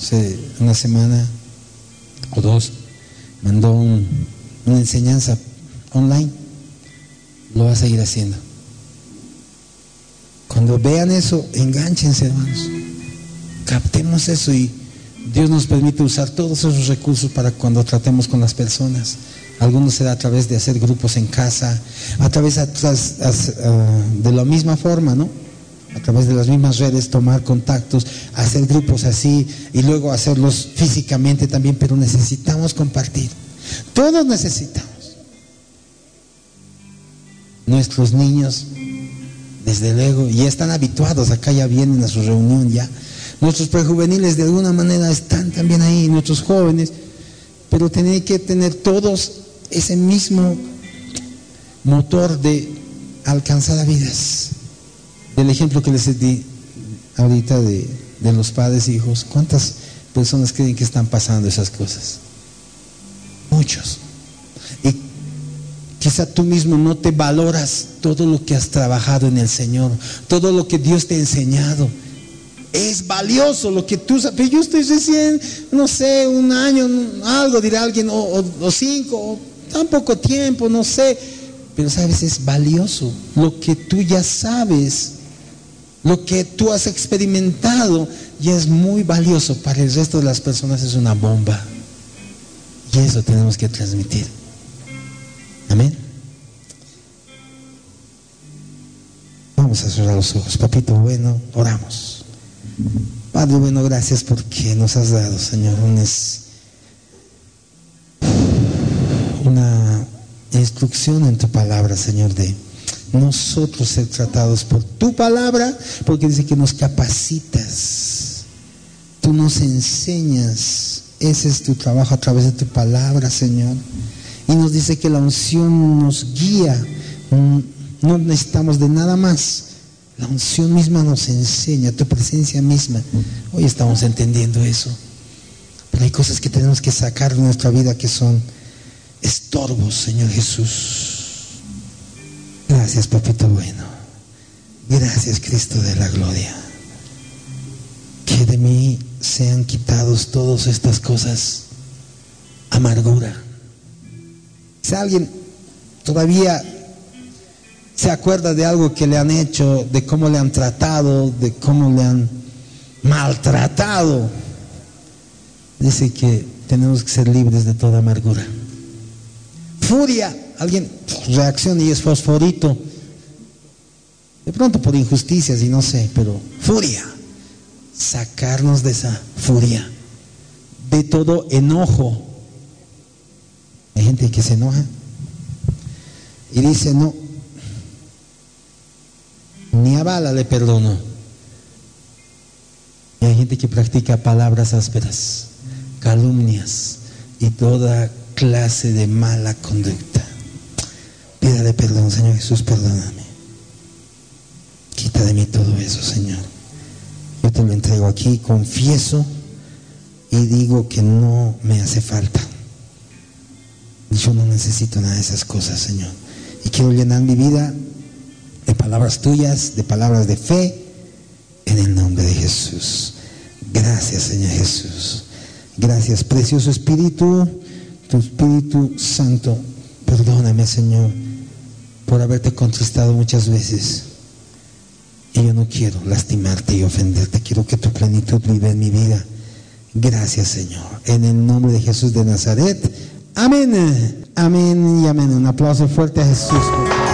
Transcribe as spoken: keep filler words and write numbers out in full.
hace una semana o dos, mandó un, una enseñanza online. Lo va a seguir haciendo. Cuando vean eso, enganchense, hermanos. Captemos eso y Dios nos permite usar todos esos recursos para cuando tratemos con las personas. Algunos será a través de hacer grupos en casa, a través atrás, uh, de la misma forma, ¿no? A través de las mismas redes, tomar contactos, hacer grupos así y luego hacerlos físicamente también, pero necesitamos compartir. Todos necesitamos. Nuestros niños, desde luego, ya están habituados, acá ya vienen a su reunión ya. Nuestros prejuveniles de alguna manera están también ahí, nuestros jóvenes, pero tienen que tener todos ese mismo motor de alcanzar a vidas. Del ejemplo que les di ahorita de, de los padres e hijos, ¿cuántas personas creen que están pasando esas cosas? Muchos. Y quizá tú mismo no te valoras todo lo que has trabajado en el Señor, todo lo que Dios te ha enseñado. Es valioso lo que tú sabes. Pero yo estoy recién, no sé, un año, algo dirá alguien, o, o, o cinco, o tan poco tiempo, no sé. Pero sabes, es valioso lo que tú ya sabes, lo que tú has experimentado, ya es muy valioso. Para el resto de las personas es una bomba. Y eso tenemos que transmitir. Amén. Vamos a cerrar los ojos. Papito bueno, oramos. Padre bueno, gracias porque nos has dado, Señor, una instrucción en tu palabra, Señor, de nosotros ser tratados por tu palabra, porque dice que nos capacitas, tú nos enseñas. Ese es tu trabajo a través de tu palabra, Señor. Y nos dice que la unción nos guía, no necesitamos de nada más. La unción misma nos enseña, tu presencia misma. Hoy estamos entendiendo eso. Pero hay cosas que tenemos que sacar de nuestra vida que son estorbos, Señor Jesús. Gracias, papito bueno. Gracias, Cristo de la gloria. Que de mí sean quitados todas estas cosas. Amargura. Si alguien todavía se acuerda de algo que le han hecho, de cómo le han tratado, de cómo le han maltratado, dice que tenemos que ser libres de toda amargura. Furia, alguien reacciona y es fosforito, de pronto por injusticias y no sé, pero furia, sacarnos de esa furia, de todo enojo. Hay gente que se enoja y dice no, ni a bala le perdono. Y hay gente que practica palabras ásperas, calumnias y toda clase de mala conducta. Pídale perdón, Señor Jesús, perdóname. Quita de mí todo eso, Señor. Yo te lo entrego aquí, confieso y digo que no me hace falta. Yo no necesito nada de esas cosas, Señor. Y quiero llenar mi vida de palabras tuyas, de palabras de fe, en el nombre de Jesús. Gracias, Señor Jesús. Gracias, precioso Espíritu, tu Espíritu Santo. Perdóname, Señor, por haberte contristado muchas veces. Y yo no quiero lastimarte y ofenderte. Quiero que tu plenitud viva en mi vida. Gracias, Señor. En el nombre de Jesús de Nazaret. Amén. Amén y amén. Un aplauso fuerte a Jesús.